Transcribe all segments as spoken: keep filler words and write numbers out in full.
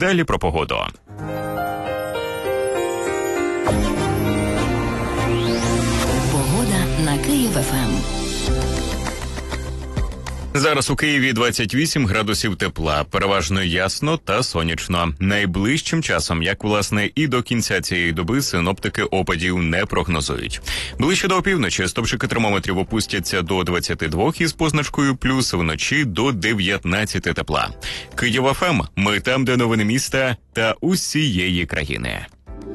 Далі про погоду. Погода на Київ-ФМ. Зараз у Києві двадцять вісім градусів тепла, переважно ясно та сонячно. Найближчим часом, як власне і до кінця цієї доби, синоптики опадів не прогнозують. Ближче до опівночі стовпчики термометрів опустяться до двадцяти двох із позначкою плюс, вночі до дев'ятнадцяти тепла. Київ-ФМ, ми там, де новини міста та усієї країни.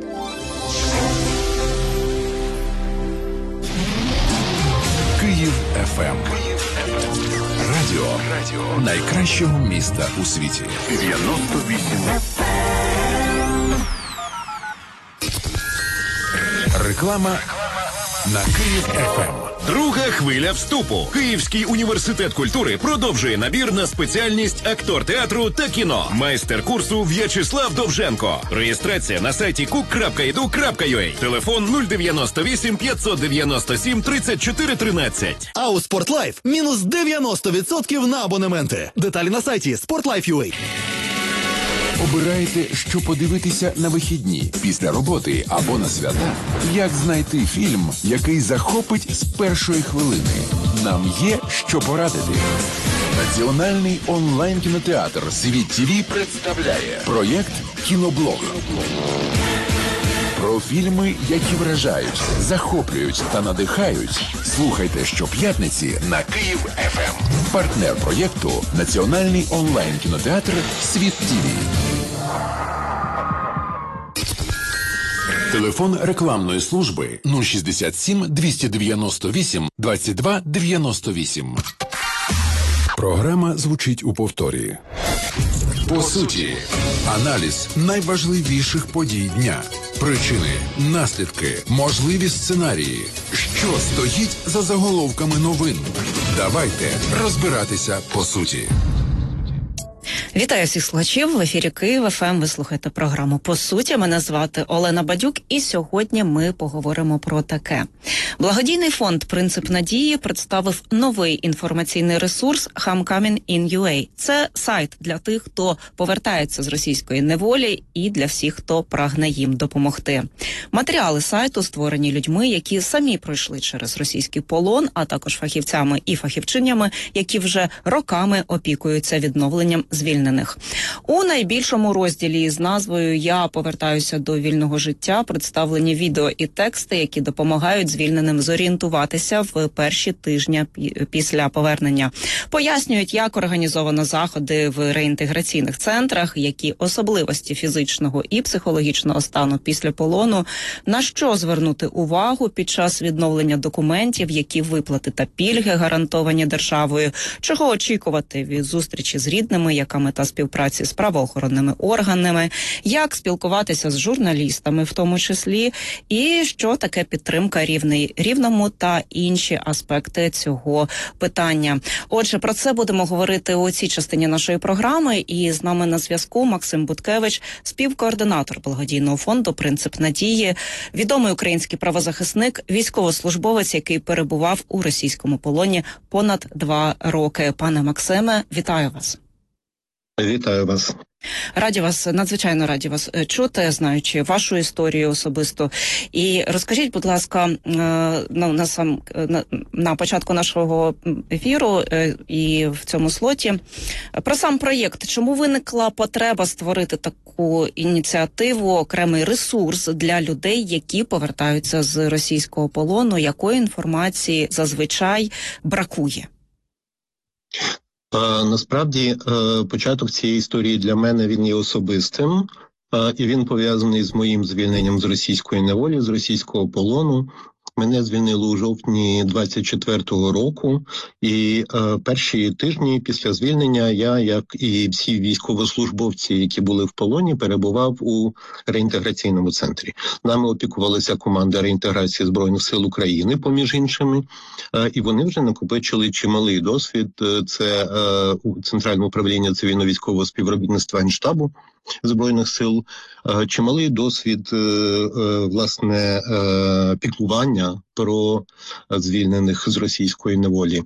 Київ-ФМ. Радіо, Радіо найкращого міста у світі. дев'яносто вісім. Реклама на Київ-ФМ. Друга хвиля вступу. Київський університет культури продовжує набір на спеціальність актор театру та кіно. Майстер курсу В'ячеслав Довженко. Реєстрація на сайті кук крапка і ду крапка ю а. Телефон нуль дев'яносто вісім п'ятсот дев'яносто сім тридцять чотири тринадцять. А у Спортлайф мінус дев'яносто відсотків на абонементи. Деталі на сайті спортлайф крапка ю а. Обираєте, що подивитися на вихідні, після роботи або на свята? Як знайти фільм, який захопить з першої хвилини? Нам є що порадити. Національний онлайн-кінотеатр «Світ ТІВІ» представляє проєкт «Кіноблог». Про фільми, які вражають, захоплюють та надихають. Слухайте щоп'ятниці на Київ-ФМ. Партнер проєкту – Національний онлайн-кінотеатр «Світ ТІВІ». Телефон рекламної служби нуль шістдесят сім двісті дев'яносто вісім двадцять два дев'яносто вісім. Програма звучить у повторі. По суті, аналіз найважливіших подій дня. Причини, наслідки, можливі сценарії. Що стоїть за заголовками новин? Давайте розбиратися по суті. Вітаю всіх слухачів. В ефірі Київ-ФМ. Ви слухаєте програму «По суті». Мене звати Олена Бадюк, і сьогодні ми поговоримо про таке. Благодійний фонд «Принцип надії» представив новий інформаційний ресурс «Homecoming in ю а». Це сайт для тих, хто повертається з російської неволі, і для всіх, хто прагне їм допомогти. Матеріали сайту створені людьми, які самі пройшли через російський полон, а також фахівцями і фахівчинями, які вже роками опікуються відновленням звільнених. У найбільшому розділі з назвою «Я повертаюся до вільного життя» представлені відео і тексти, які допомагають звільненим зорієнтуватися в перші тижні після повернення. Пояснюють, як організовано заходи в реінтеграційних центрах, які особливості фізичного і психологічного стану після полону, на що звернути увагу під час відновлення документів, які виплати та пільги гарантовані державою, чого очікувати від зустрічі з рідними, яка мета співпраці з правоохоронними органами, як спілкуватися з журналістами в тому числі, і що таке підтримка рівний рівному та інші аспекти цього питання. Отже, про це будемо говорити у цій частині нашої програми, і з нами на зв'язку Максим Буткевич, співкоординатор благодійного фонду «Принцип надії», відомий український правозахисник, військовослужбовець, який перебував у російському полоні понад два роки. Пане Максиме, вітаю вас. Вітаю вас. Раді вас, надзвичайно раді вас чути, знаючи вашу історію особисто. І розкажіть, будь ласка, на, на, сам, на, на початку нашого ефіру і в цьому слоті про сам проєкт. Чому виникла потреба створити таку ініціативу, окремий ресурс для людей, які повертаються з російського полону? Якої інформації зазвичай бракує? Насправді, початок цієї історії для мене він є особистим, і він пов'язаний з моїм звільненням з російської неволі, з російського полону. Мене звільнили у жовтні двадцять четвертого року, і е, перші тижні після звільнення я, як і всі військовослужбовці, які були в полоні, перебував у реінтеграційному центрі. Нами опікувалася команда реінтеграції Збройних сил України, поміж іншими, е, і вони вже накопичили чималий досвід. Це е, Центральне управління цивільно-військового співробітництва Генштабу Збройних сил, е, чималий досвід, е, е, власне, е, піклування про звільнених з російської неволі.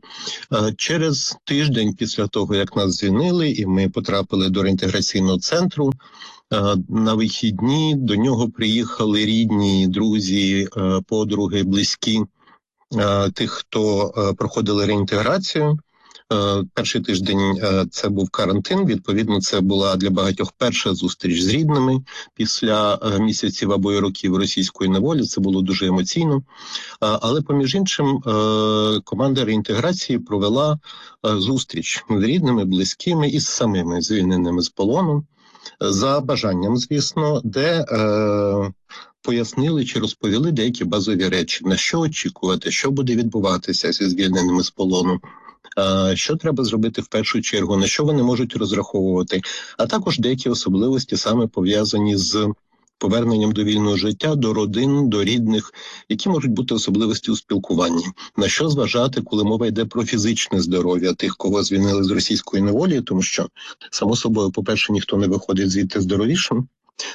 Через тиждень після того, як нас звільнили, і ми потрапили до реінтеграційного центру, на вихідні. До нього приїхали рідні, друзі, подруги, близькі тих, хто проходили реінтеграцію. Перший тиждень це був карантин, відповідно, це була для багатьох перша зустріч з рідними після місяців або й років російської неволі, це було дуже емоційно. Але, поміж іншим, команда реінтеграції провела зустріч з рідними, близькими і з самими звільненими з полону, за бажанням, звісно, де пояснили чи розповіли деякі базові речі, на що очікувати, що буде відбуватися зі звільненими з полону, що треба зробити в першу чергу, на що вони можуть розраховувати, а також деякі особливості саме пов'язані з поверненням до вільного життя, до родин, до рідних, які можуть бути особливості у спілкуванні. На що зважати, коли мова йде про фізичне здоров'я тих, кого звільнили з російської неволі, тому що, само собою, по-перше, ніхто не виходить звідти здоровішим.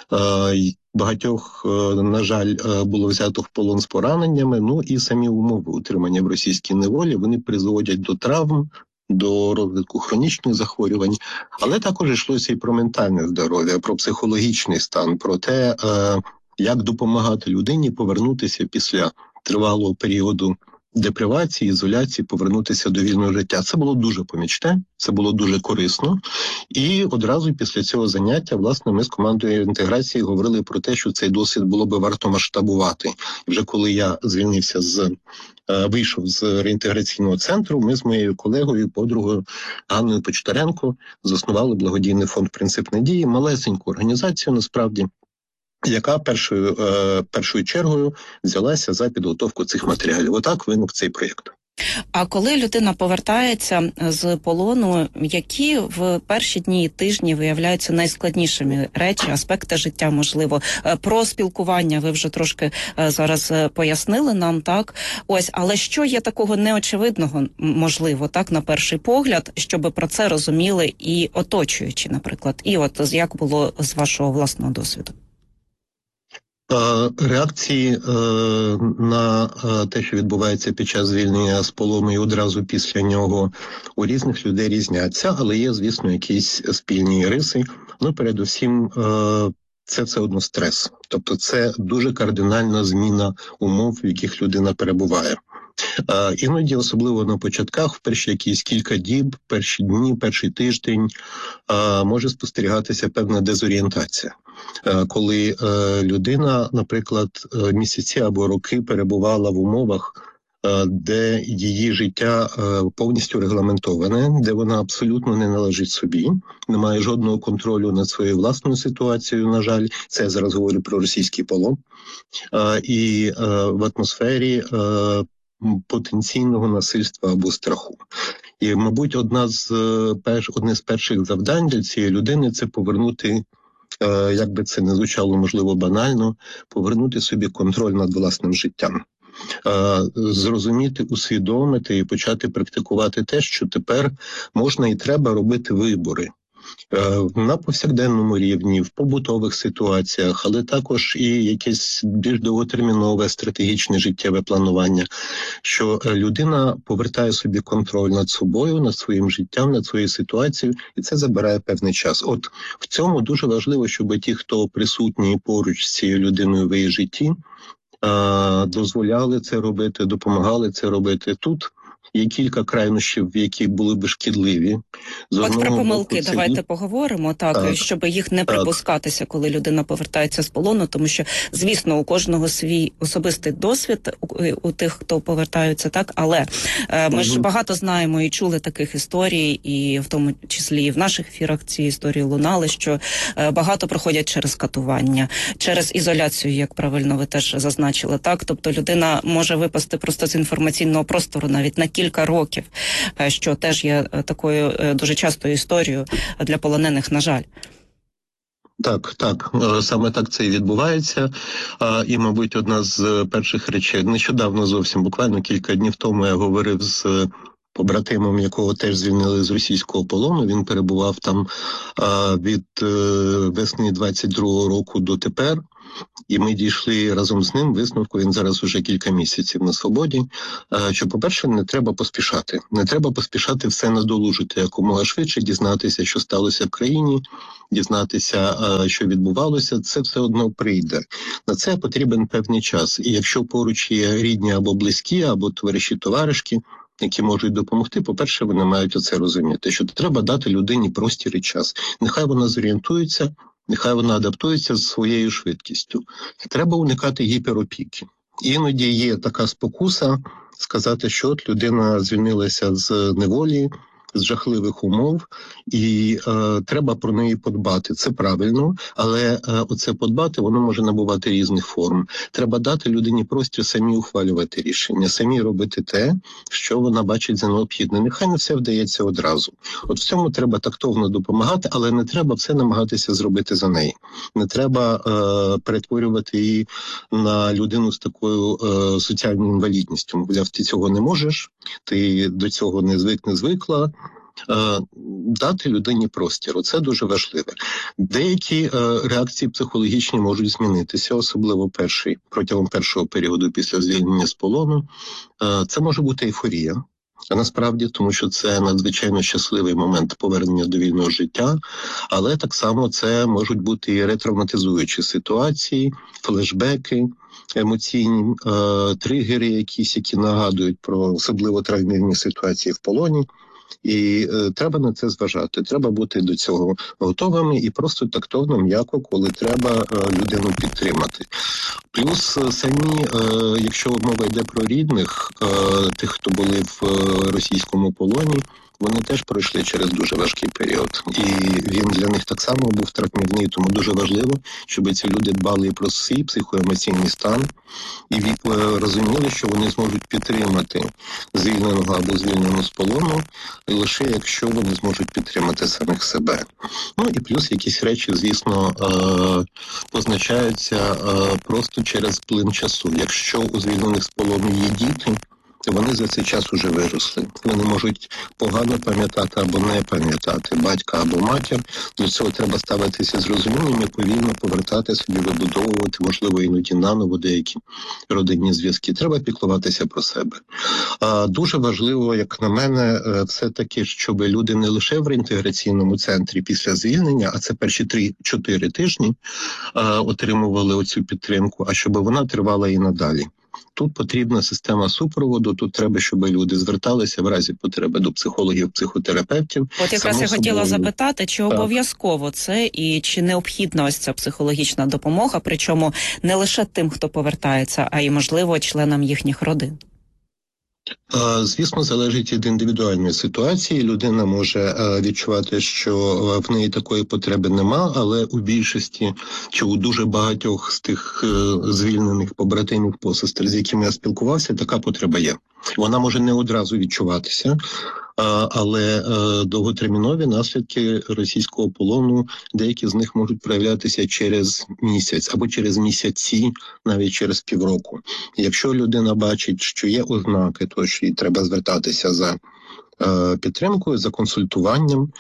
Багатьох, на жаль, було взято в полон з пораненнями, ну і самі умови утримання в російській неволі, вони призводять до травм, до розвитку хронічних захворювань, але також йшлося і про ментальне здоров'я, про психологічний стан, про те, як допомагати людині повернутися після тривалого періоду депривації, ізоляції, повернутися до вільного життя. Це було дуже помічне, це було дуже корисно. І одразу після цього заняття, власне, ми з командою інтеграції говорили про те, що цей досвід було би варто масштабувати. І вже коли я звільнився з, вийшов з реінтеграційного центру, ми з моєю колегою, подругою Ганною Почтаренко заснували благодійний фонд «Принцип надії», малесеньку організацію, насправді, яка першою, е, першою чергою взялася за підготовку цих матеріалів. Отак виник цей проєкт. А коли людина повертається з полону, які в перші дні і тижні виявляються найскладнішими речі, аспекти життя, можливо? Про спілкування ви вже трошки зараз пояснили нам, так? Ось, але що є такого неочевидного, можливо, так, на перший погляд, щоб про це розуміли і оточуючі, наприклад? І от як було з вашого власного досвіду? Реакції е, на е, те, що відбувається під час звільнення з полону і одразу після нього, у різних людей різняться, але є, звісно, якісь спільні риси. Ну, передусім, е, це все одно стрес. Тобто це дуже кардинальна зміна умов, в яких людина перебуває. Е, іноді, особливо на початках, в перші якісь кілька діб, перші дні, перший тиждень, е, може спостерігатися певна дезорієнтація. Коли е, людина, наприклад, місяці або роки перебувала в умовах, е, де її життя е, повністю регламентоване, де вона абсолютно не належить собі, не має жодного контролю над своєю власною ситуацією, на жаль, це я зараз говорю про російський полон, е, і е, в атмосфері е, потенційного насильства або страху. І, мабуть, одна з, перш, одне з перших завдань для цієї людини – це повернути, як би це не звучало, можливо, банально, повернути собі контроль над власним життям. Зрозуміти, усвідомити і почати практикувати те, що тепер можна і треба робити вибори. На повсякденному рівні, в побутових ситуаціях, але також і якесь більш довготермінове стратегічне життєве планування, що людина повертає собі контроль над собою, над своїм життям, над своєю ситуацією, і це забирає певний час. От в цьому дуже важливо, щоб ті, хто присутні поруч з цією людиною в її житті, дозволяли це робити, допомагали це робити. Тут є кілька крайнощів, які були б шкідливі. З От про помилки боку, це... давайте поговоримо, так, так, щоб їх не припускатися, коли людина повертається з полону, тому що, звісно, у кожного свій особистий досвід, у, у тих, хто повертаються, так, але е, ми угу. ж багато знаємо і чули таких історій, і в тому числі і в наших ефірах ці історії лунали, що е, багато проходять через катування, через ізоляцію, як правильно ви теж зазначили, так, тобто людина може випасти просто з інформаційного простору навіть на кілька років, що теж є такою дуже частою історією для полонених, на жаль. Так, так, саме так це і відбувається. І, мабуть, одна з перших речей, нещодавно зовсім, буквально кілька днів тому я говорив з побратимом якого теж звільнили з російського полону. Він перебував там а, від е, весни двадцять другого року до тепер. І ми дійшли разом з ним висновку, він зараз уже кілька місяців на свободі, що, по-перше, не треба поспішати. Не треба поспішати все надолужити якомога швидше, дізнатися, що сталося в країні, дізнатися, що відбувалося, це все одно прийде. На це потрібен певний час. І якщо поруч є рідні або близькі, або товариші-товаришки, які можуть допомогти, по-перше, вони мають оце розуміти, що треба дати людині простір і час. Нехай вона зорієнтується, нехай вона адаптується з своєю швидкістю. Треба уникати гіперопіки. Іноді є така спокуса сказати, що от людина звільнилася з неволі, з жахливих умов, і е, треба про неї подбати. Це правильно, але е, оце подбати, воно може набувати різних форм. Треба дати людині простір самі ухвалювати рішення, самі робити те, що вона бачить за необхідне. Нехай не все вдається одразу. От в цьому треба тактовно допомагати, але не треба все намагатися зробити за неї. Не треба е, перетворювати її на людину з такою е, соціальною інвалідністю. Мовляв, ти цього не можеш, ти до цього не звик, не звикла. Дати людині простір. Оце дуже важливо. Деякі е, реакції психологічні можуть змінитися, особливо перший, протягом першого періоду після звільнення з полону. Е, це може бути ейфорія. А насправді, тому що це надзвичайно щасливий момент повернення до вільного життя, але так само це можуть бути і ретравматизуючі ситуації, флешбеки, емоційні е, тригери якісь, які нагадують про особливо травмірні ситуації в полоні. І е, треба на це зважати, треба бути до цього готовими і просто тактовно, м'яко, коли треба е, людину підтримати. Плюс самі, е, якщо мова йде про рідних, е, тих, хто були в е, російському полоні, вони теж пройшли через дуже важкий період. І він для них так само був травмівний, тому дуже важливо, щоб ці люди дбали про свій психоемоційний стан і розуміли, що вони зможуть підтримати звільненого або звільнену з полону, лише якщо вони зможуть підтримати самих себе. Ну і плюс якісь речі, звісно, позначаються просто через плин часу. Якщо у звільнених з полону є діти, вони за цей час уже виросли. Вони можуть погано пам'ятати або не пам'ятати батька або матір. До цього треба ставитися з розумінням і повільно повертати собі, вибудовувати, можливо, іноді наново деякі родинні зв'язки. Треба піклуватися про себе. А дуже важливо, як на мене, все-таки, щоб люди не лише в реінтеграційному центрі після звільнення, а це перші три-чотири тижні, отримували оцю підтримку, а щоб вона тривала і надалі. Тут потрібна система супроводу, тут треба, щоб люди зверталися в разі потреби до психологів, психотерапевтів. От якраз я хотіла запитати, чи обов'язково це і чи необхідна ось ця психологічна допомога, причому не лише тим, хто повертається, а й, можливо, членам їхніх родин? Звісно, залежить від індивідуальної ситуації. Людина може відчувати, що в неї такої потреби нема, але у більшості чи у дуже багатьох з тих звільнених побратимів, посестер, з якими я спілкувався, така потреба є. Вона може не одразу відчуватися, але довготермінові наслідки російського полону, деякі з них можуть проявлятися через місяць або через місяці, навіть через півроку. Якщо людина бачить, що є ознаки, то що їй треба звертатися за підтримкою, за консультуванням,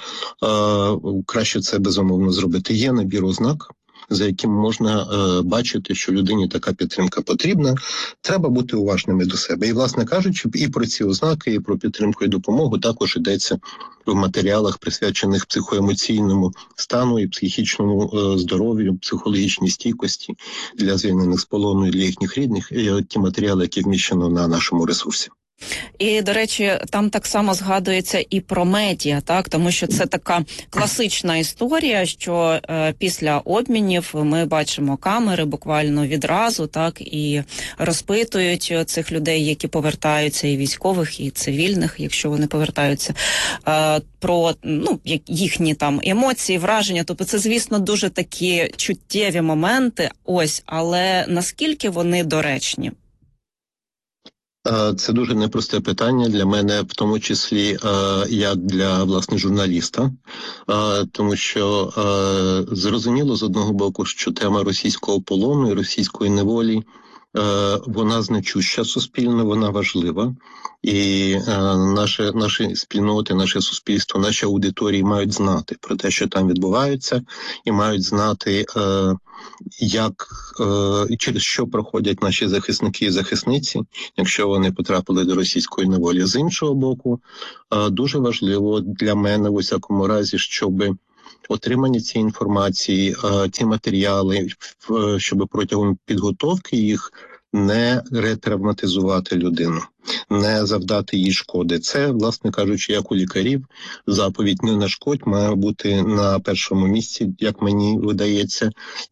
краще це безумовно зробити. Є набір ознак, за яким можна е, бачити, що людині така підтримка потрібна, треба бути уважними до себе. І, власне кажучи, і про ці ознаки, і про підтримку і допомогу також йдеться в матеріалах, присвячених психоемоційному стану і психічному е, здоров'ю, психологічній стійкості для звільнених з полону і для їхніх рідних. І ті матеріали, які вміщено на нашому ресурсі. І, до речі, там так само згадується і про медіа, так, тому що це така класична історія, що е, після обмінів ми бачимо камери буквально відразу, так, і розпитують цих людей, які повертаються, і військових, і цивільних, якщо вони повертаються, е, про, ну, їхні там емоції, враження. Тобто це, звісно, дуже такі чуттєві моменти, ось, але наскільки вони доречні? Це дуже непросте питання для мене, в тому числі як для, власне, журналіста, тому що зрозуміло з одного боку, що тема російського полону і російської неволі вона значуща суспільно, вона важлива. І е, наші, наші спільноти, наше суспільство, наші аудиторії мають знати про те, що там відбувається, і мають знати, е, як, е, через що проходять наші захисники і захисниці, якщо вони потрапили до російської неволі. З іншого боку, е, дуже важливо для мене, в усякому разі, щоб отримання цієї інформації, е, ці матеріали, е, щоб протягом підготовки їх не ретравматизувати людину, не завдати їй шкоди. Це, власне кажучи, як у лікарів, заповідь «не нашкодь» має бути на першому місці, як мені видається,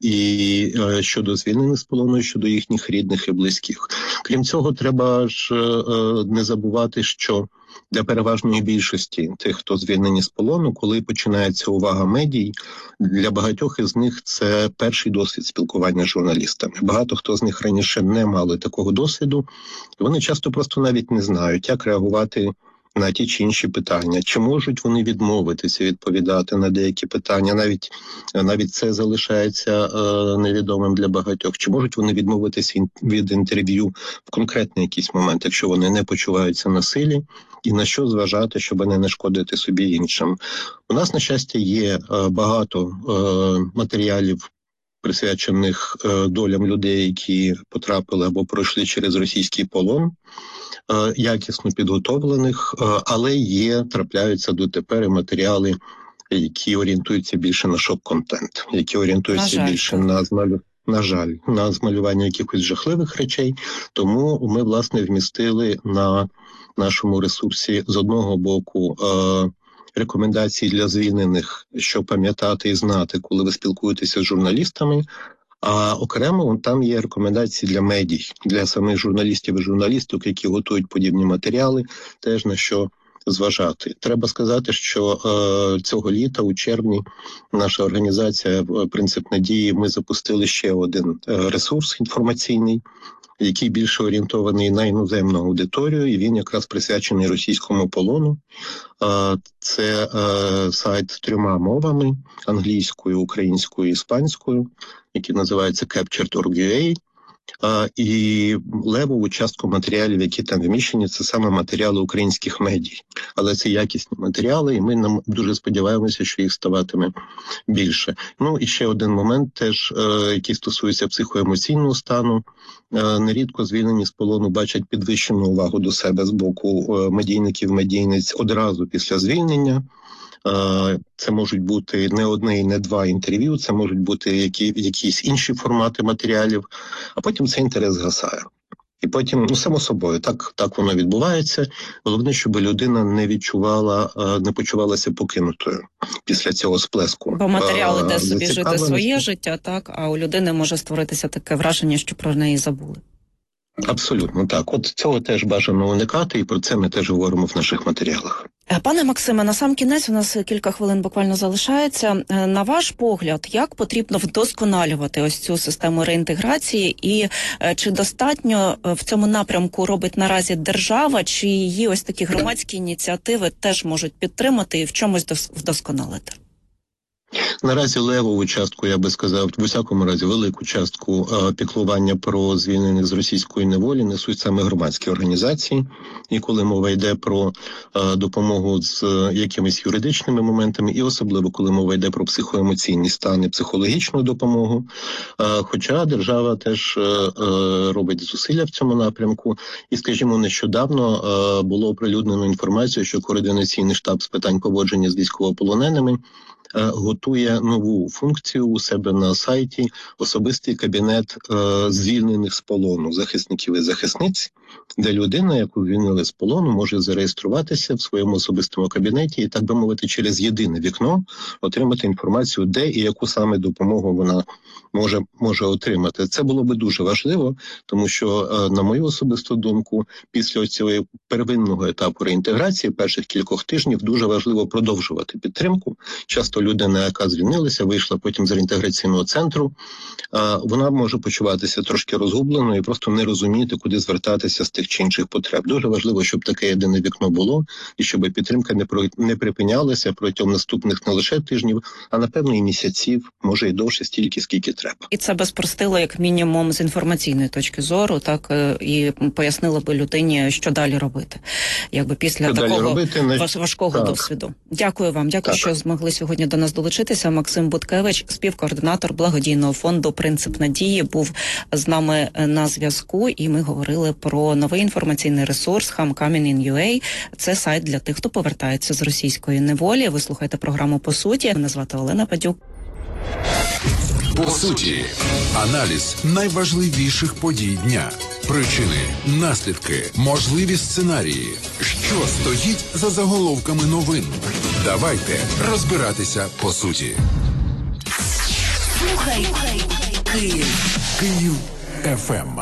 і е, щодо звільнених з полону, і щодо їхніх рідних і близьких. Крім цього, треба ж е, не забувати, що для переважної більшості тих, хто звільнені з полону, коли починається увага медій, для багатьох із них це перший досвід спілкування з журналістами. Багато хто з них раніше не мали такого досвіду, і вони часто просто навіть не знають, як реагувати на ті чи інші питання. Чи можуть вони відмовитися відповідати на деякі питання? Навіть, навіть це залишається е, невідомим для багатьох. Чи можуть вони відмовитися від інтерв'ю в конкретний якийсь момент, якщо вони не почуваються на силі? І на що зважати, щоб не нашкодити собі і іншим? У нас, на щастя, є е, багато е, матеріалів, присвячених е, долям людей, які потрапили або пройшли через російський полон, е, якісно підготовлених, е, але є, трапляються дотепер і матеріали, які орієнтуються більше на шок-контент, які орієнтуються на більше на змалю... на жаль, на змалювання якихось жахливих речей. Тому ми, власне, вмістили на нашому ресурсі з одного боку е, рекомендації для звільнених, що пам'ятати і знати, коли ви спілкуєтеся з журналістами, а окремо там є рекомендації для медій, для самих журналістів і журналісток, які готують подібні матеріали, теж на що зважати. Треба сказати, що е, цього літа, у червні, наша організація «Принцип надії», ми запустили ще один е, ресурс інформаційний, який більше орієнтований на іноземну аудиторію, і він якраз присвячений російському полону. Це сайт трьома мовами – англійською, українською, іспанською, який називається кепчерд крапка орг крапка ю а. І левову частку матеріалів, які там вміщені, це саме матеріали українських медій. Але це якісні матеріали, і ми нам дуже сподіваємося, що їх ставатиме більше. Ну і ще один момент теж, який стосується психоемоційного стану. Нерідко звільнені з полону бачать підвищену увагу до себе з боку медійників, медійниць одразу після звільнення. Це можуть бути не одне і не два інтерв'ю, це можуть бути які, якісь інші формати матеріалів, а потім цей інтерес згасає. І потім, ну, само собою, так, так воно відбувається. Головне, щоб людина не відчувала, не почувалася покинутою після цього сплеску. Бо матеріал іде собі жити своє життя, так, а у людини може створитися таке враження, що про неї забули. Абсолютно так. От цього теж бажано уникати, і про це ми теж говоримо в наших матеріалах. Пане Максиме, на сам кінець, у нас кілька хвилин буквально залишається. На ваш погляд, як потрібно вдосконалювати ось цю систему реінтеграції, і чи достатньо в цьому напрямку робить наразі держава, чи її ось такі громадські ініціативи теж можуть підтримати і в чомусь вдосконалити? Наразі левову частку, я би сказав, в усякому разі велику частку е, піклування про звільнених з російської неволі несуть саме громадські організації. І коли мова йде про е, допомогу з е, якимись юридичними моментами, і особливо коли мова йде про психоемоційні стани, психологічну допомогу. Е, хоча держава теж е, е, робить зусилля в цьому напрямку. І, скажімо, нещодавно е, було оприлюднено інформацію, що Координаційний штаб з питань поводження з військовополоненими готує нову функцію у себе на сайті – особистий кабінет е, звільнених з полону захисників і захисниць, де людина, яку звільнили з полону, може зареєструватися в своєму особистому кабінеті і, так би мовити, через єдине вікно отримати інформацію, де і яку саме допомогу вона може, може отримати. Це було би дуже важливо, тому що, е, на мою особисту думку, після цього первинного етапу реінтеграції, перших кількох тижнів, дуже важливо продовжувати підтримку. Часто людина, яка звільнилася, вийшла потім з реінтеграційного центру, вона може почуватися трошки розгубленою і просто не розуміти, куди звертатися відмовитися з тих чи інших потреб. Дуже важливо, щоб таке єдине вікно було, і щоб підтримка не про не припинялася протягом наступних не лише тижнів, а напевно і місяців, може і довше, стільки, скільки треба. І це би спростило, як мінімум, з інформаційної точки зору, так, і пояснило би людині, що далі робити, якби після що такого робити, не... важкого так. досвіду. Дякую вам, дякую, так. що змогли сьогодні до нас долучитися. Максим Буткевич, співкоординатор благодійного фонду «Принцип надії», був з нами на зв'язку, і ми говорили про новий інформаційний ресурс Homecoming.ua. Це сайт для тих, хто повертається з російської неволі. Ви слухаєте програму «По суті». Мене звати Олена Бадюк. По суті, аналіз найважливіших подій дня, причини, наслідки, можливі сценарії, що стоїть за заголовками новин. Давайте розбиратися по суті. Слухай, Київ. Київ еф ем.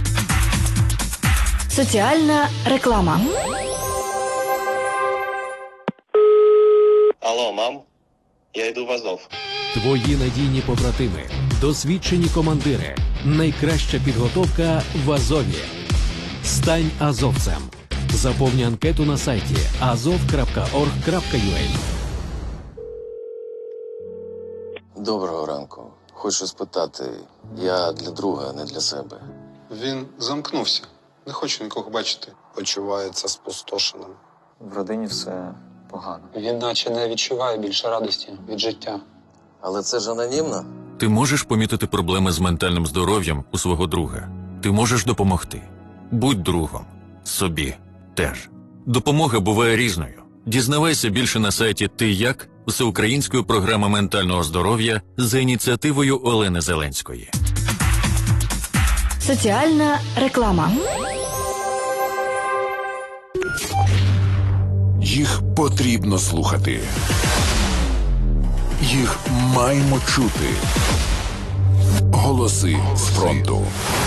Соціальна реклама. Алло, мам, я йду в Азов. Твої надійні побратими, досвідчені командири, найкраща підготовка в Азові. Стань азовцем. Заповни анкету на сайті азов крапка орг крапка ю а. Доброго ранку. Хочу спитати, я для друга, не для себе. Він замкнувся. Не хоче нікого бачити. Почувається спустошеним. В родині все погано. Він наче не відчуває більше радості від життя. Але це ж анонімно? Ти можеш помітити проблеми з ментальним здоров'ям у свого друга. Ти можеш допомогти. Будь другом. Собі теж. Допомога буває різною. Дізнавайся більше на сайті «Ти як?» Всеукраїнської програми ментального здоров'я за ініціативою Олени Зеленської. Соціальна реклама. Їх потрібно слухати. Їх маємо чути. Голоси з фронту.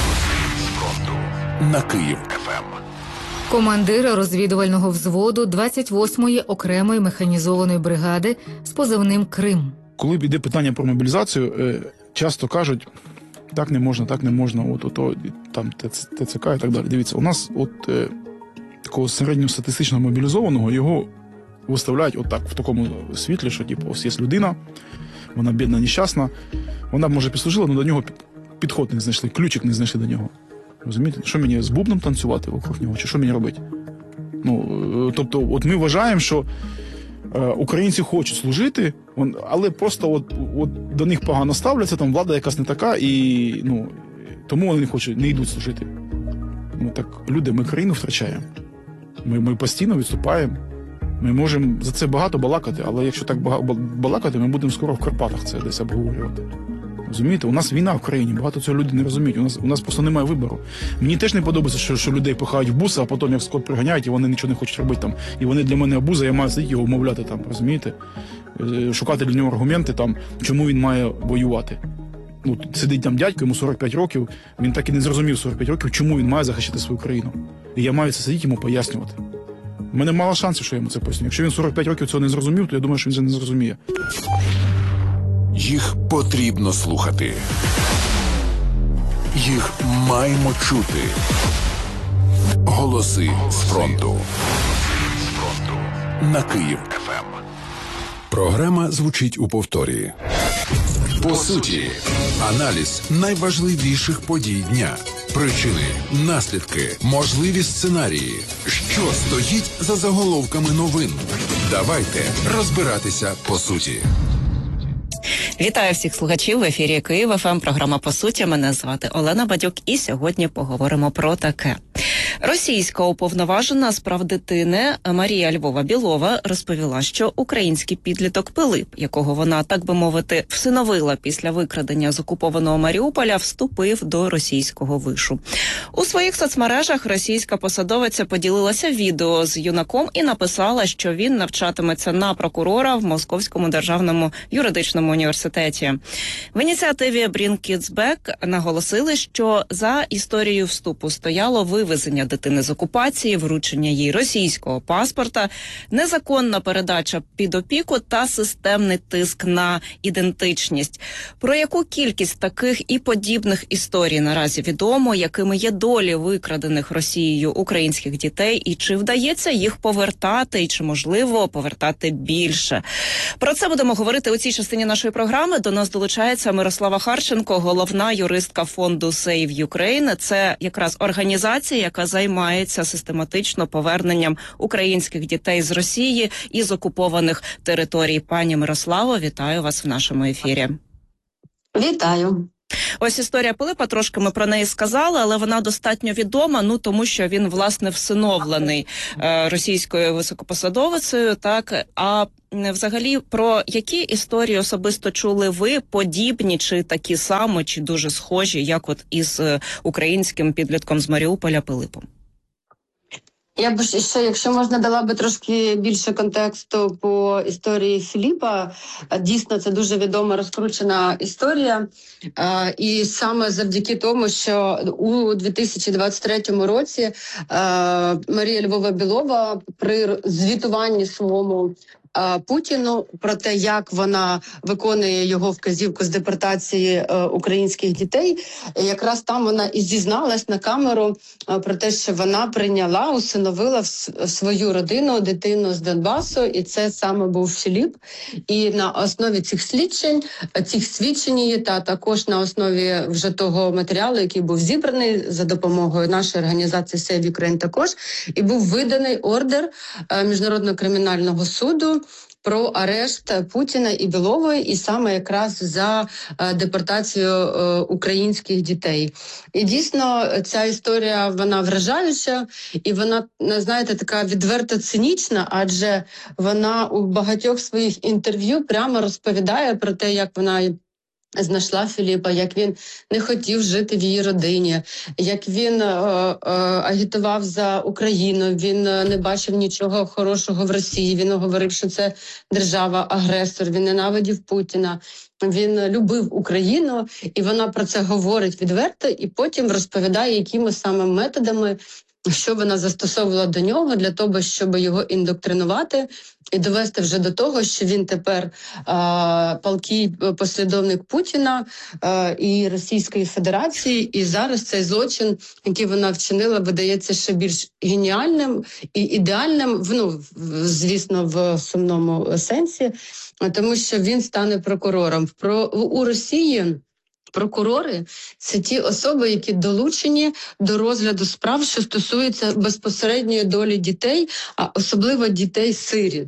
На Київ еф ем. Командир розвідувального взводу двадцять восьмої окремої механізованої бригади з позивним «Крим». Коли йде питання про мобілізацію, часто кажуть, так не можна, так не можна, от ото там Те Це Ка і так далі. Дивіться, у нас от е, такого середньостатистичного мобілізованого його виставляють отак, в такому світлі, що типу, ось є людина, вона бідна, нещасна, вона може підслужила, але до нього підход не знайшли, ключик не знайшли до нього. Розумієте? Що мені з бубном танцювати вокруг нього, чи що мені робити? Ну, тобто, от ми вважаємо, що е, українці хочуть служити, але просто от, от до них погано ставляться, там влада якась не така, і ну, тому вони не хочуть, не йдуть служити. Ну так, люди, ми країну втрачаємо. Ми, ми постійно відступаємо. Ми можемо за це багато балакати, але якщо так балакати, ми будемо скоро в Карпатах це десь обговорювати. Розумієте, у нас війна в країні, багато цього люди не розуміють, у нас, у нас просто немає вибору. Мені теж не подобається, що, що людей пихають в буси, а потім як скот приганяють, і вони нічого не хочуть робити там. І вони для мене обуза, я маю сидіти його умовляти там, розумієте? Шукати для нього аргументи там, чому він має воювати. Ну, сидить там дядько, йому сорок п'ять років, він так і не зрозумів сорок п'ять років, чому він має захищати свою країну. І я маю це сидіти йому пояснювати. У мене мало шансів, що я йому це поясню. Якщо він сорок п'ять років цього не зрозумів, то я думаю, що він це не зрозуміє. Їх потрібно слухати. Їх маємо чути. Голоси з фронту. На Київ еф ем. Програма звучить у повторі. По суті, аналіз найважливіших подій дня. Причини, наслідки, можливі сценарії. Що стоїть за заголовками новин. Давайте розбиратися по суті. Вітаю всіх слухачів в ефірі Київ еф ем, програма «По суті». Мене звати Олена Бадюк, і сьогодні поговоримо про таке. Російська уповноважена з прав дитини Марія Львова-Білова розповіла, що український підліток Пилип, якого вона, так би мовити, всиновила після викрадення з окупованого Маріуполя, вступив до російського вишу. У своїх соцмережах російська посадовиця поділилася відео з юнаком і написала, що він навчатиметься на прокурора в Московському державному юридичному університеті. В ініціативі Bring Kids Back наголосили, що за історією вступу стояло вивезення повернення дитини з окупації, вручення їй російського паспорта, незаконна передача під опіку та системний тиск на ідентичність. Про яку кількість таких і подібних історій наразі відомо, якими є долі викрадених Росією українських дітей, і чи вдається їх повертати, і чи можливо повертати більше. Про це будемо говорити у цій частині нашої програми. До нас долучається Мирослава Харченко, головна юристка фонду Save Ukraine. Це якраз організація, яка займається систематично поверненням українських дітей з Росії і з окупованих територій. Пані Мирославо, вітаю вас в нашому ефірі. Вітаю. Ось історія Пилипа, трошки ми про неї сказали, але вона достатньо відома, ну тому що він, власне, всиновлений е, російською високопосадовицею, так, а взагалі про які історії особисто чули ви, подібні, чи такі самі, чи дуже схожі, як от із е, українським підлітком з Маріуполя Пилипом? Я б ще, якщо можна, дала би трошки більше контексту по історії Філіпа. Дійсно, це дуже відома розкручена історія. І саме завдяки тому, що у дві тисячі двадцять третьому році Марія Львова-Білова при звітуванні своєму Путіну про те, як вона виконує його вказівку з депортації е, українських дітей, якраз там вона і зізналась на камеру е, про те, що вона прийняла, усиновила в, в свою родину дитину з Донбасу, і це саме був Філіп. І на основі цих слідчень, цих свідчень, та також на основі вже того матеріалу, який був зібраний за допомогою нашої організації Save Ukraine також, і був виданий ордер е, Міжнародного кримінального суду про арешт Путіна і Білової, і саме якраз за е, депортацію е, українських дітей. І дійсно ця історія, вона вражаюча, і вона, знаєте, така відверто цинічна, адже вона у багатьох своїх інтерв'ю прямо розповідає про те, як вона знайшла Філіпа, як він не хотів жити в її родині, як він е, е, агітував за Україну, він не бачив нічого хорошого в Росії, він говорив, що це держава-агресор, він ненавидів Путіна, він любив Україну, і вона про це говорить відверто, і потім розповідає, якими саме методами, що вона застосовувала до нього для того, щоб його індоктринувати і довести вже до того, що він тепер а, палкий послідовник Путіна а, і Російської Федерації. І зараз цей злочин, який вона вчинила, видається ще більш геніальним і ідеальним, ну, звісно, в сумному сенсі, тому що він стане прокурором. Про, у Росії прокурори – це ті особи, які долучені до розгляду справ, що стосуються безпосередньої долі дітей, а особливо дітей-сиріт.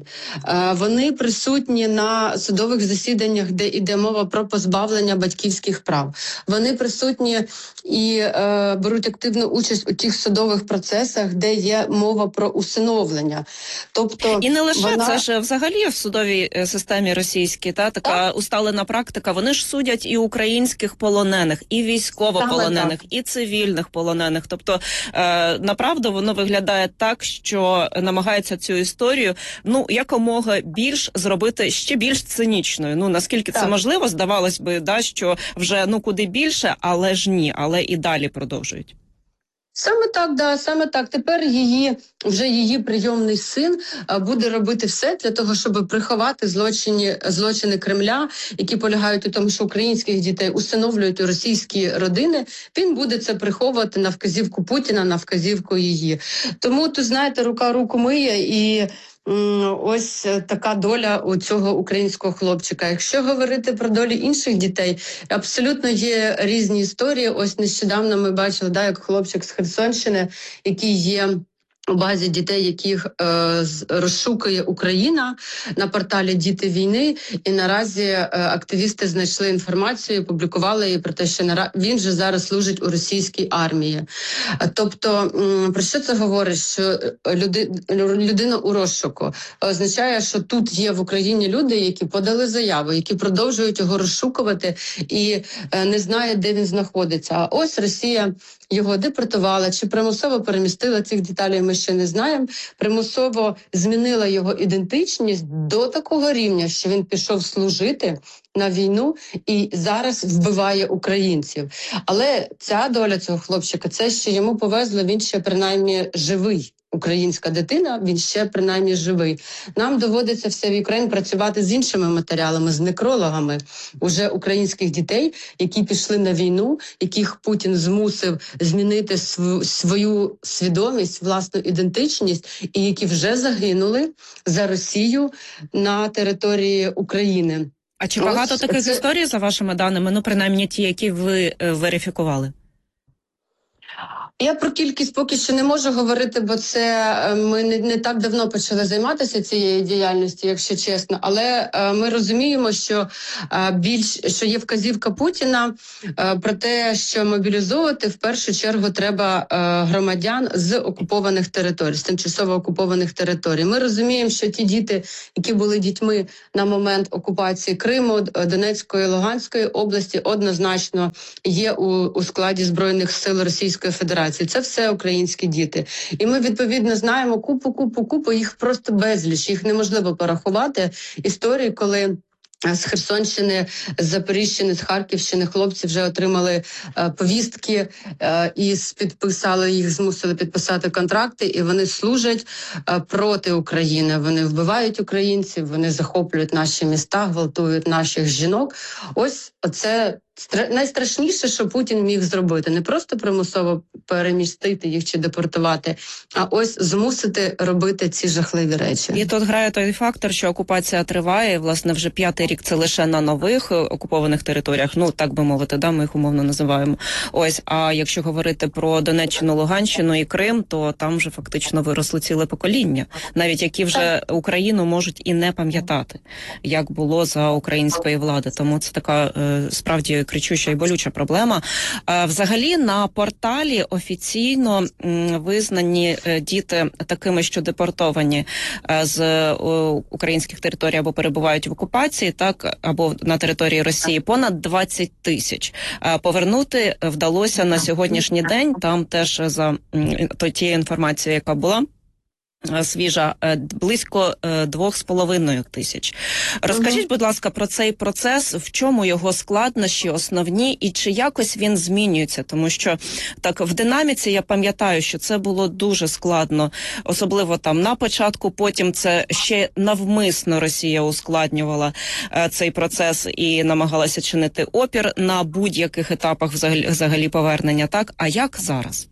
Вони присутні на судових засіданнях, де йде мова про позбавлення батьківських прав. Вони присутні і е, беруть активну участь у тих судових процесах, де є мова про усиновлення. Тобто, і не лише, вона... це ж взагалі в судовій системі російській, та, така так. усталена практика. Вони ж судять і українських полонених, і військовополонених, і цивільних полонених. Тобто, е, направду, воно виглядає так, що намагається цю історію, ну, якомога більш зробити ще більш цинічною. Ну, наскільки так. це можливо, здавалось би, да, що вже, ну, куди більше, але ж ні, але і далі продовжують. Саме так, да, саме так. Тепер її, вже її прийомний син буде робити все для того, щоб приховати злочини, злочини Кремля, які полягають у тому, що українських дітей усиновлюють у російські родини. Він буде це приховувати на вказівку Путіна, на вказівку її. Тому, тут, знаєте, рука руку миє, і ось така доля у цього українського хлопчика. Якщо говорити про долі інших дітей, абсолютно є різні історії. Ось нещодавно ми бачили, да, як хлопчик з Херсонщини, який є у базі дітей, яких е, розшукує Україна на порталі «Діти війни», і наразі е, активісти знайшли інформацію, публікували її про те, що нара... він же зараз служить у російській армії. Тобто, м, про що це говорить? Що люди... людина у розшуку означає, що тут є в Україні люди, які подали заяву, які продовжують його розшукувати і е, не знають, де він знаходиться. А ось Росія його депортувала чи примусово перемістила, цих деталей ми ще не знаємо, примусово змінила його ідентичність до такого рівня, що він пішов служити на війну і зараз вбиває українців. Але ця доля цього хлопчика, це ще йому повезло, він ще принаймні живий. Українська дитина, він ще принаймні живий. Нам доводиться в Save Ukraine працювати з іншими матеріалами, з некрологами уже українських дітей, які пішли на війну, яких Путін змусив змінити св- свою свідомість, власну ідентичність, і які вже загинули за Росію на території України. А чи багато Ось таких це... історій, за вашими даними, ну, принаймні ті, які ви е, верифікували? Я про кількість поки що не можу говорити, бо це ми не, не так давно почали займатися цією діяльністю, якщо чесно. Але е, ми розуміємо, що е, більш що є вказівка Путіна е, про те, що мобілізовувати в першу чергу треба е, громадян з окупованих територій, з тимчасово окупованих територій. Ми розуміємо, що ті діти, які були дітьми на момент окупації Криму, Донецької, Луганської області, однозначно є у, у складі Збройних сил Російської Федерації. Це все українські діти. І ми, відповідно, знаємо купу, купу, купу, їх просто безліч, їх неможливо порахувати. Історії, коли з Херсонщини, з Запоріжжя, з Харківщини хлопці вже отримали е, повістки е, і підписали їх, змусили підписати контракти, і вони служать е, проти України. Вони вбивають українців, вони захоплюють наші міста, гвалтують наших жінок. Ось оце найстрашніше, що Путін міг зробити. Не просто примусово перемістити їх чи депортувати, а ось змусити робити ці жахливі речі. І тут грає той фактор, що окупація триває, і, власне, вже п'ятий рік це лише на нових окупованих територіях, ну, так би мовити, да, ми їх умовно називаємо. Ось, а якщо говорити про Донеччину, Луганщину і Крим, то там вже фактично виросли ціле покоління, навіть які вже Україну можуть і не пам'ятати, як було за української влади. Тому це така, е, справді, кричуща і болюча проблема. Е, взагалі, на порталі офіційно м, визнані е, діти такими, що депортовані е, з е, українських територій або перебувають в окупації, так, або на території Росії, понад двадцять тисяч. Е, повернути вдалося на сьогоднішній день, там теж за м, тією інформацією, яка була свіжа, близько двох з половиною тисяч. Розкажіть, будь ласка, про цей процес, в чому його складнощі основні і чи якось він змінюється? Тому що так в динаміці я пам'ятаю, що це було дуже складно, особливо там на початку, потім це ще навмисно Росія ускладнювала е, цей процес і намагалася чинити опір на будь-яких етапах взагалі, взагалі повернення. Так, а як зараз?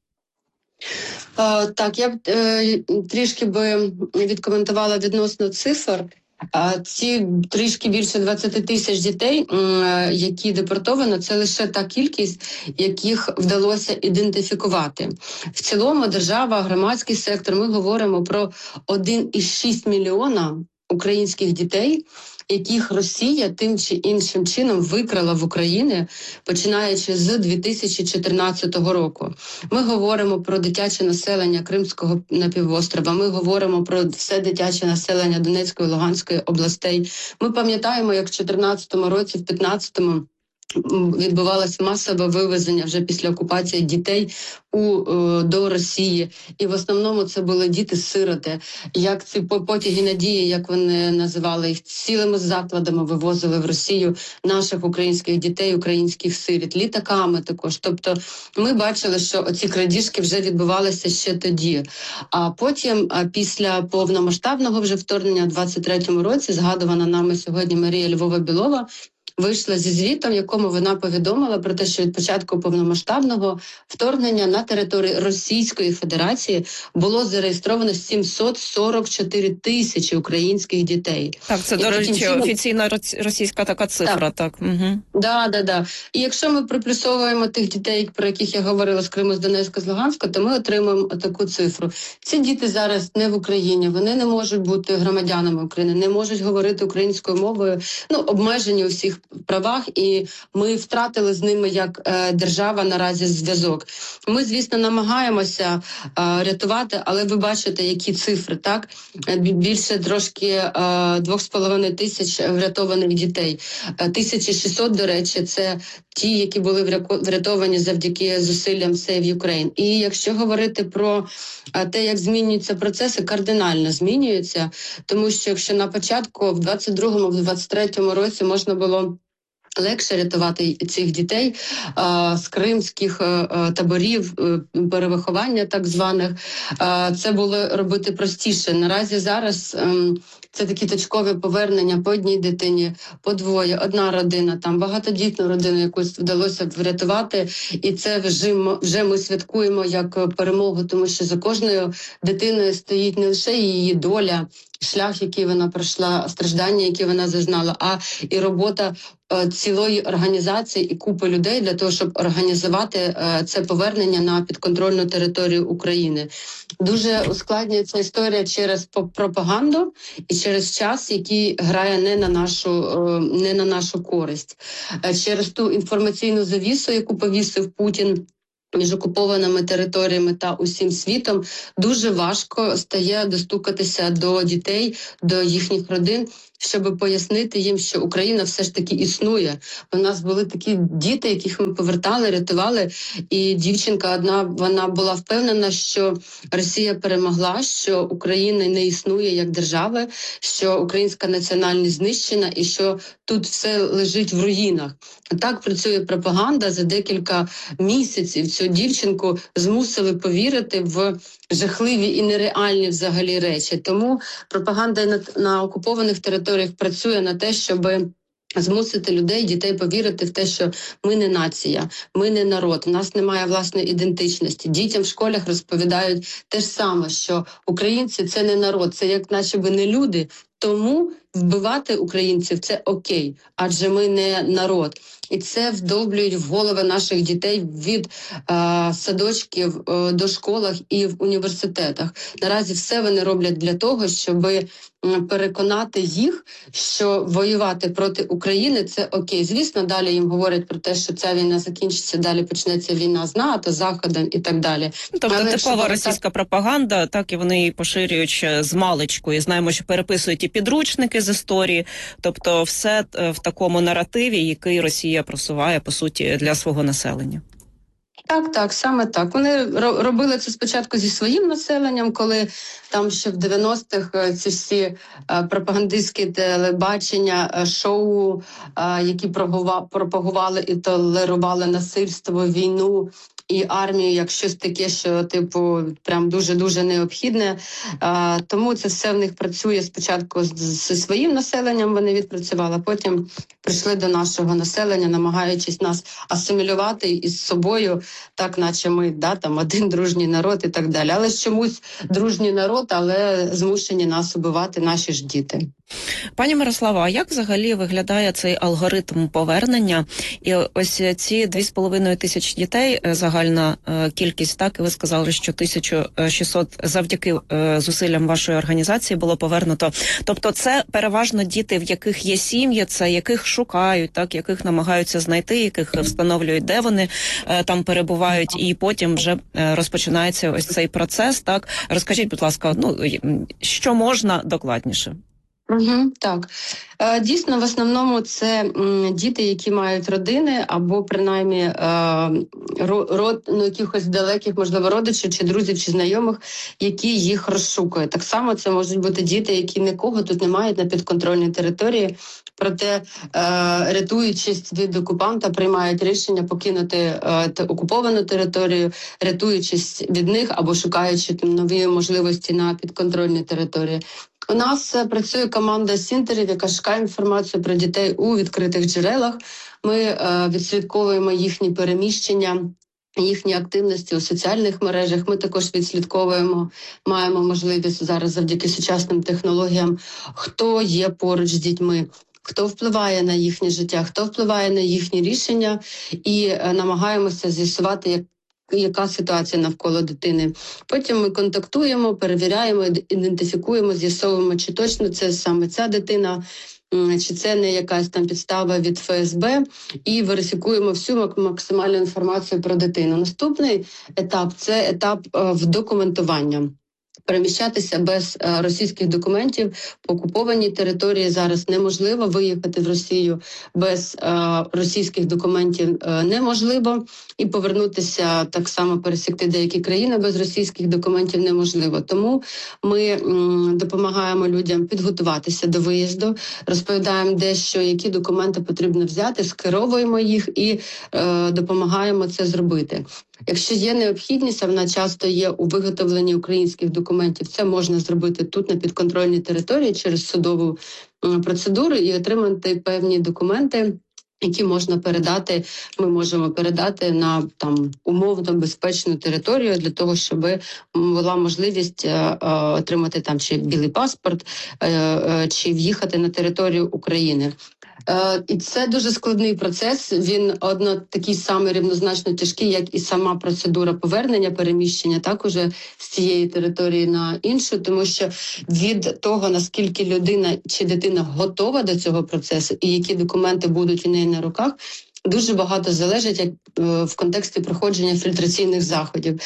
Uh, так, я б е, трішки би відкоментувала відносно цифр. Uh, ці трішки більше двадцять тисяч дітей, е, які депортовано, це лише та кількість, яких вдалося ідентифікувати. В цілому держава, громадський сектор, ми говоримо про один і шість мільйона українських дітей, яких Росія тим чи іншим чином викрала в Україні, починаючи з дві тисячі чотирнадцятого року. Ми говоримо про дитяче населення Кримського напівострова, ми говоримо про все дитяче населення Донецької, Луганської областей. Ми пам'ятаємо, як в чотирнадцятому році, в п'ятнадцятому відбувалося масове вивезення вже після окупації дітей у, до Росії. І в основному це були діти-сироти. Як ці потяги надії, як вони називали їх, цілими закладами вивозили в Росію наших українських дітей, українських сиріт, літаками також. Тобто ми бачили, що оці крадіжки вже відбувалися ще тоді. А потім, після повномасштабного вже вторгнення в двадцять третьому році, згадувана нами сьогодні Марія Львова-Білова, вийшла зі звітом, в якому вона повідомила про те, що від початку повномасштабного вторгнення на території Російської Федерації було зареєстровано сімсот сорок чотири тисячі українських дітей. Так, це, і до речі, чином... офіційна російська така цифра. Так, так. Угу. Да, да, да. І якщо ми приплюсовуємо тих дітей, про яких я говорила з Криму, з Донецька, з Луганська, то ми отримуємо таку цифру. Ці діти зараз не в Україні, вони не можуть бути громадянами України, не можуть говорити українською мовою, ну, обмежені у всіх правах, і ми втратили з ними як е, держава наразі зв'язок. Ми, звісно, намагаємося е, рятувати, але ви бачите, які цифри, так? Більше трошки е, двох з половиною тисяч врятованих дітей. тисяча шістсот, до речі, це ті, які були врятовані завдяки зусиллям Save Ukraine. І якщо говорити про те, як змінюються процеси, кардинально змінюються, тому що якщо на початку, в двадцять другому, в двадцять третьому році можна було легше рятувати цих дітей а, з кримських а, таборів, а, перевиховання так званих, а, це було робити простіше. Наразі зараз а, це такі точкові повернення по одній дитині, по двоє, одна родина, там багатодітну родину якусь вдалося врятувати, і це вже, вже ми святкуємо як перемогу, тому що за кожною дитиною стоїть не лише її доля, шлях, який вона пройшла, страждання, які вона зазнала, а і робота е, цілої організації і купи людей для того, щоб організувати е, це повернення на підконтрольну територію України. Дуже ускладнюється історія через пропаганду і через час, який грає не на нашу, е, не на нашу користь. Е, через ту інформаційну завісу, яку повісив Путін між окупованими територіями та усім світом, дуже важко стає достукатися до дітей, до їхніх родин, щоб пояснити їм, що Україна все ж таки існує. У нас були такі діти, яких ми повертали, рятували, і дівчинка одна, вона була впевнена, що Росія перемогла, що Україна не існує як держави, що українська національність знищена і що тут все лежить в руїнах. Так працює пропаганда. За декілька місяців цю дівчинку змусили повірити в жахливі і нереальні взагалі речі. Тому пропаганда на, на окупованих територіях працює на те, щоб змусити людей, дітей повірити в те, що ми не нація, ми не народ, у нас немає власної ідентичності. Дітям в школах розповідають те ж саме, що українці – це не народ, це як наче би не люди, тому вбивати українців – це окей, адже ми не народ. І це вдовблюють в голови наших дітей від е, садочків е, до школах і в університетах. Наразі все вони роблять для того, щоб переконати їх, що воювати проти України – це окей. Звісно, далі їм говорять про те, що ця війна закінчиться, далі почнеться війна з НАТО, Заходом і так далі. Тобто Але типова так... російська пропаганда, так і вони її поширюють з маличку. І знаємо, що переписують і підручники з історії. Тобто все в такому наративі, який Росія просуває, по суті, для свого населення. Так, так, саме так. Вони робили це спочатку зі своїм населенням, коли там ще в дев'яностих ці всі пропагандистські телебачення, шоу, які пропагували і толерували насильство, війну і армію як щось таке, що, типу, прям дуже-дуже необхідне. А, тому це все в них працює спочатку зі своїм населенням, вони відпрацювали, потім прийшли до нашого населення, намагаючись нас асимілювати із собою, так наче ми, да, там, один дружній народ і так далі. Але чомусь дружній народ, але змушені нас убивати наші ж діти. Пані Мирослава, а як взагалі виглядає цей алгоритм повернення? І ось ці дві з половиною тисячі дітей, загальна кількість, так, і ви сказали, що тисяча шістсот завдяки зусиллям вашої організації було повернуто. Тобто це переважно діти, в яких є сім'ї, це яких шукають, так, яких намагаються знайти, яких встановлюють, де вони там перебувають, і потім вже розпочинається ось цей процес, так? Розкажіть, будь ласка, ну, що можна докладніше? Угу, так. Е, дійсно, в основному це м, діти, які мають родини або принаймні е, род, ну, якихось далеких, можливо, родичів чи друзів чи знайомих, які їх розшукують. Так само це можуть бути діти, які нікого тут не мають на підконтрольній території, проте, е, рятуючись від окупанта, приймають рішення покинути е, окуповану територію, рятуючись від них або шукаючи там нові можливості на підконтрольній території. У нас працює команда сінтерів, яка шукає інформацію про дітей у відкритих джерелах. Ми е, відслідковуємо їхні переміщення, їхні активності у соціальних мережах. Ми також відслідковуємо, маємо можливість зараз завдяки сучасним технологіям, хто є поруч з дітьми, хто впливає на їхнє життя, хто впливає на їхні рішення, і е, намагаємося з'ясувати, як яка ситуація навколо дитини. Потім ми контактуємо, перевіряємо, ідентифікуємо, з'ясовуємо, чи точно це саме ця дитина, чи це не якась там підстава від Ф С Б, і верифікуємо всю максимальну інформацію про дитину. Наступний етап – це етап вдокументування. Переміщатися без е, російських документів по окупованій території зараз неможливо. Виїхати в Росію без е, російських документів е, неможливо. І повернутися, так само пересікти деякі країни без російських документів неможливо. Тому ми м, допомагаємо людям підготуватися до виїзду, розповідаємо, де що, які документи потрібно взяти, скеровуємо їх і е, допомагаємо це зробити. Якщо є необхідність, а вона часто є у виготовленні українських документів, це можна зробити тут, на підконтрольній території, через судову процедуру і отримати певні документи, які можна передати, ми можемо передати на там умовно безпечну територію для того, щоб була можливість е, е, отримати там чи білий паспорт, е, е, чи в'їхати на територію України. Е, і це дуже складний процес, він одно такий самий рівнозначно тяжкий, як і сама процедура повернення, переміщення також з цієї території на іншу, тому що від того, наскільки людина чи дитина готова до цього процесу і які документи будуть у неї на руках, дуже багато залежить як в контексті проходження фільтраційних заходів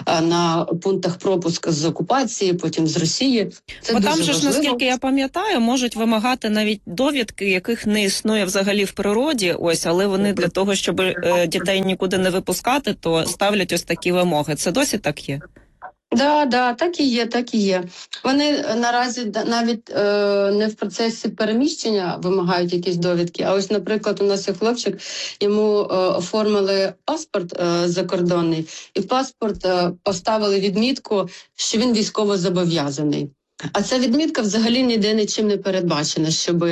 на пунктах пропуску з окупації, потім з Росії. Це Бо дуже там же ж, важливо. наскільки я пам'ятаю, можуть вимагати навіть довідки, яких не існує взагалі в природі, ось, але вони для того, щоб е, дітей нікуди не випускати, то ставлять ось такі вимоги. Це досі так є? Да, да, так і є, так і є. Вони наразі навіть е, не в процесі переміщення вимагають якісь довідки. А ось, наприклад, у нас є хлопчик, йому е, оформили паспорт е, закордонний, і в паспорт е, поставили відмітку, що він військово зобов'язаний. А ця відмітка взагалі ніде нічим не передбачена, щоб,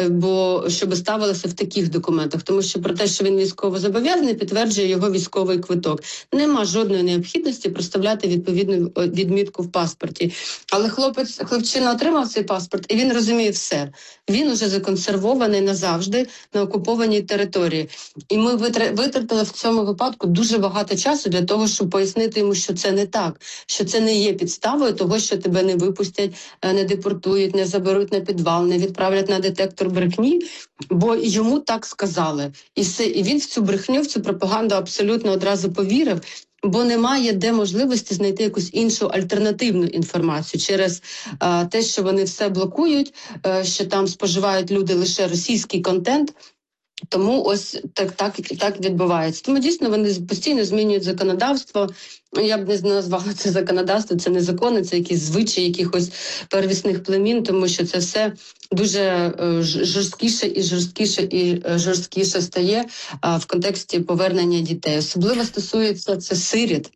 бо, щоб ставилося в таких документах. Тому що про те, що він військово зобов'язаний, підтверджує його військовий квиток. Нема жодної необхідності проставляти відповідну відмітку в паспорті. Але хлопець, хлопчина отримав цей паспорт, і він розуміє все. Він уже законсервований назавжди на окупованій території. І ми витратили в цьому випадку дуже багато часу для того, щоб пояснити йому, що це не так, що це не є підставою того, що тебе не випустять, не депортують, не заберуть на підвал, не відправлять на детектор брехні, бо йому так сказали. І, все, і він в цю брехню, в цю пропаганду абсолютно одразу повірив, бо немає де можливості знайти якусь іншу альтернативну інформацію через а, те, що вони все блокують, а, що там споживають люди лише російський контент. Тому ось так, так, так відбувається. Тому дійсно вони постійно змінюють законодавство. Я б не назвала це законодавство, це не закони, це якісь звичаї якихось первісних племін, тому що це все дуже жорсткіше і жорсткіше і жорсткіше стає в контексті повернення дітей. Особливо стосується це сиріт.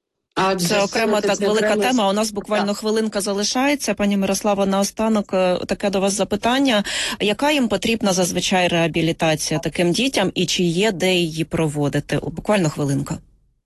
А це окрема так велика окремо... тема. У нас буквально так. хвилинка залишається. Пані Мирослава, наостанок таке до вас запитання. Яка їм потрібна зазвичай реабілітація таким дітям і чи є де її проводити? Буквально хвилинка.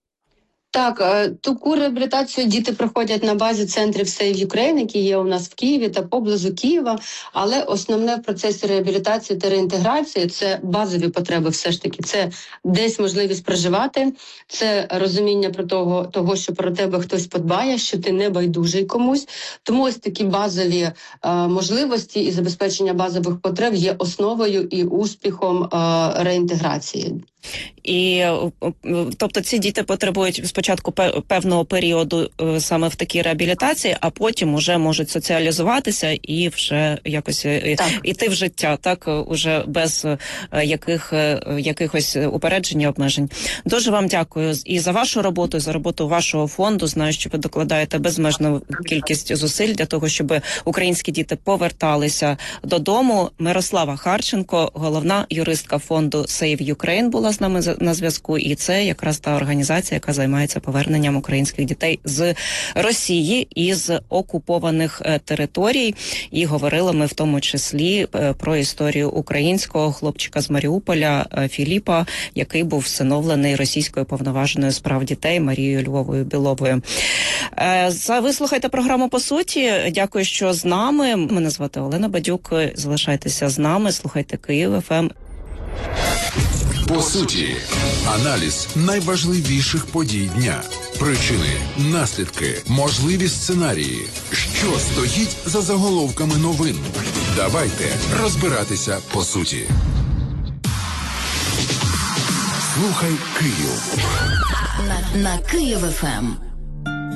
Так, таку реабілітацію діти проходять на базі центрів Save Ukraine, які є у нас в Києві та поблизу Києва, але основне в процесі реабілітації та реінтеграції – це базові потреби все ж таки. Це десь можливість проживати, це розуміння про того, того, що про тебе хтось подбає, що ти не байдужий комусь. Тому ось такі базові е, можливості і забезпечення базових потреб є основою і успіхом е, реінтеграції. І, тобто, ці діти потребують спочатку певного періоду саме в такій реабілітації, а потім уже можуть соціалізуватися і вже якось так. іти в життя, так, уже без яких, якихось упереджень і обмежень. Дуже вам дякую і за вашу роботу, і за роботу вашого фонду. Знаю, що ви докладаєте безмежну кількість зусиль для того, щоб українські діти поверталися додому. Мирослава Харченко, головна юристка фонду Save Ukraine, була з нами на зв'язку, і це якраз та організація, яка займається поверненням українських дітей з Росії і з окупованих територій. І говорили ми в тому числі про історію українського хлопчика з Маріуполя Філіпа, який був всиновлений російською повноваженою з прав дітей Марією Львовою Біловою. Ви слухаєте програму «По суті». Дякую, що з нами. Мене звати Олена Бадюк. Залишайтеся з нами, слухайте Київ еф ем. По суті, аналіз найважливіших подій дня, причини, наслідки, можливі сценарії, що стоїть за заголовками новин. Давайте розбиратися по суті. Слухай Київ. На, на Київ еф ем.